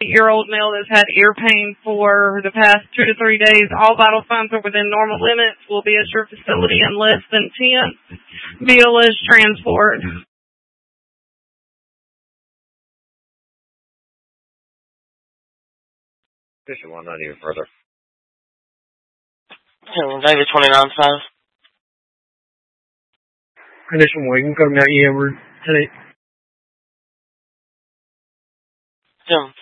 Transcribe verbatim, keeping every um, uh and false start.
eight-year-old male that's had ear pain for the past two to three days. All vital signs are within normal limits. Will be at your facility in less than ten. B L S transport. Condition one, not even further. David twenty-nine five. Condition one, you can come down here. We're ten eight. Jim